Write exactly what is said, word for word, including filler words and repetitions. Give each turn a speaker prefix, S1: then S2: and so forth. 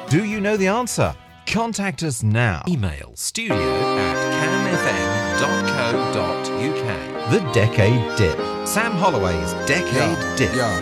S1: Do you know the answer? Contact us now.
S2: Email studio at cam f m dot co dot u k.
S1: The Decade Dip. Sam Holloway's Decade
S3: Yeah,
S1: Dip.
S3: yeah.